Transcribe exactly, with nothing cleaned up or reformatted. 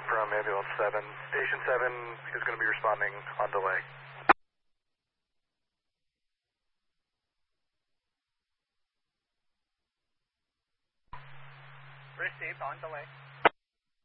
from ambulance seven. Station seven is going to be responding on delay. Received on delay.